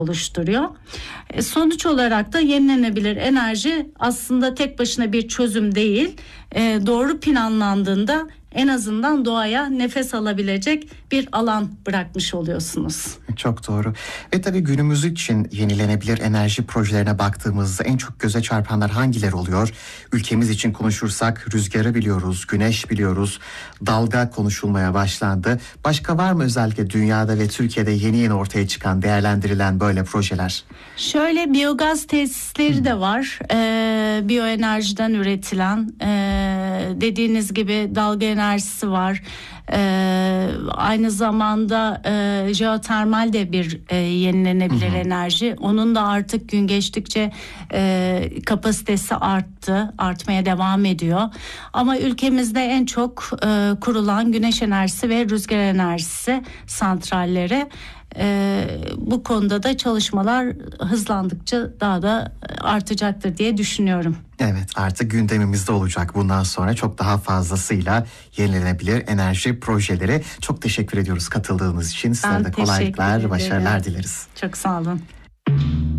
oluşturuyor. Sonuç olarak da yenilenebilir enerji aslında tek başına bir çözüm değil. Doğru planlandığında en azından doğaya nefes alabilecek bir alan bırakmış oluyorsunuz. Çok doğru. Ve tabii günümüz için yenilenebilir enerji projelerine baktığımızda en çok göze çarpanlar hangileri oluyor? Ülkemiz için konuşursak rüzgarı biliyoruz, güneş biliyoruz, dalga konuşulmaya başlandı. Başka var mı özellikle dünyada ve Türkiye'de yeni ortaya çıkan, değerlendirilen böyle projeler? Şöyle biyogaz tesisleri de var. Biyoenerjiden üretilen, dediğiniz gibi dalga enerjisi var. Aynı zamanda jeotermal de bir yenilenebilir enerji. Onun da artık gün geçtikçe kapasitesi artmaya devam ediyor. Ama ülkemizde en çok kurulan güneş enerjisi ve rüzgar enerjisi santralleri. Bu konuda da çalışmalar hızlandıkça daha da artacaktır diye düşünüyorum. Evet, artık gündemimizde olacak bundan sonra çok daha fazlasıyla yenilenebilir enerji projeleri. Çok teşekkür ediyoruz katıldığınız için. Size de kolaylıklar, başarılar dileriz. Çok sağ olun.